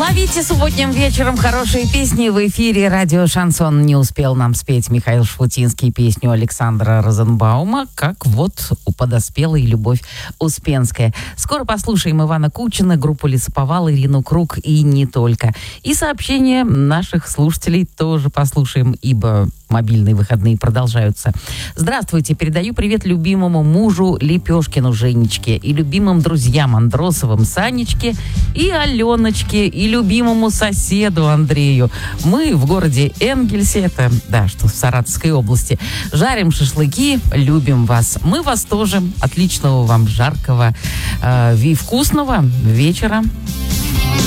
Ловите субботним вечером хорошие песни в эфире. Радио «Шансон» не успел нам спеть Михаил Шуфутинский песню Александра Розенбаума, как вот подоспела и Любовь Успенская. Скоро послушаем Ивана Кучина, группу «Лесоповал», Ирину Круг и не только. И сообщения наших слушателей тоже послушаем, ибо мобильные выходные продолжаются. Здравствуйте, передаю привет любимому мужу Лепешкину Женечке и любимым друзьям Андросовым Санечке и Аленочке и любимому соседу Андрею. Мы в городе Энгельсе, это, да, что в Саратовской области, жарим шашлыки, любим вас. Мы вас тоже. Отличного вам жаркого и вкусного вечера.